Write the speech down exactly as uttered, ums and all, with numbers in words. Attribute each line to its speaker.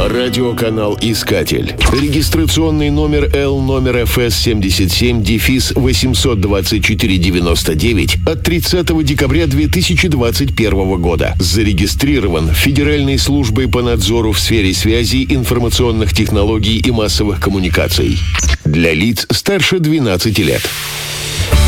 Speaker 1: Радиоканал «Искатель». Регистрационный номер Л номер эф эс семьдесят семь дефис восемьсот двадцать четыре девяносто девять от тридцатого декабря две тысячи двадцать первого года. Зарегистрирован Федеральной службой по надзору в сфере связи, информационных технологий и массовых коммуникаций. Для лиц старше двенадцати лет.